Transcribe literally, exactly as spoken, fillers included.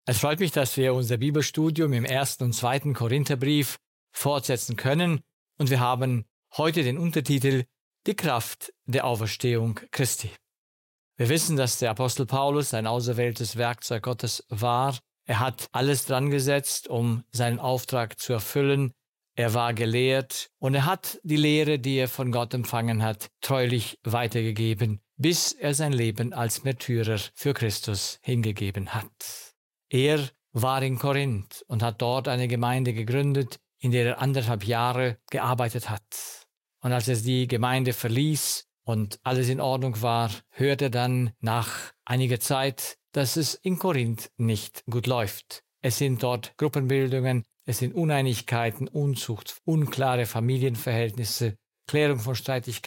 Es freut mich, dass wir unser Bibelstudium im ersten und zweiten Korintherbrief fortsetzen können und wir haben heute den Untertitel Die Kraft der Auferstehung Christi. Wir wissen, dass der Apostel Paulus ein auserwähltes Werkzeug Gottes war. Er hat alles dran gesetzt, um seinen Auftrag zu erfüllen. Er war gelehrt und er hat die Lehre, die er von Gott empfangen hat, treulich weitergegeben, bis er sein Leben als Märtyrer für Christus hingegeben hat. Er war in Korinth und hat dort eine Gemeinde gegründet, in der er anderthalb Jahre gearbeitet hat. Und als er die Gemeinde verließ und alles in Ordnung war, hörte er dann nach einiger Zeit, dass es in Korinth nicht gut läuft. Es sind dort Gruppenbildungen, es sind Uneinigkeiten, Unzucht, unklare Familienverhältnisse, Klärung von Streitigkeiten.